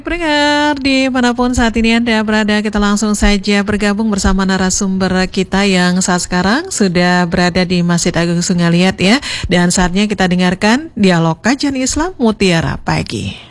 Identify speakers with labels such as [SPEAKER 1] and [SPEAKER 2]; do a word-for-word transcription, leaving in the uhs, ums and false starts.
[SPEAKER 1] Pendengar dimanapun saat ini Anda berada, kita langsung saja bergabung bersama narasumber kita yang saat sekarang sudah berada di Masjid Agung Sungaliat ya. Dan saatnya kita dengarkan dialog kajian Islam Mutiara Pagi.